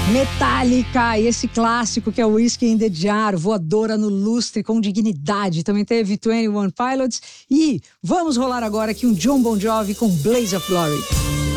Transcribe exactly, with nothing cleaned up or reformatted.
Metallica, e esse clássico que é o Whiskey in the Jar, voadora no lustre com dignidade. Também teve Twenty One Pilots e vamos rolar agora aqui um Jon Bon Jovi com Blaze of Glory.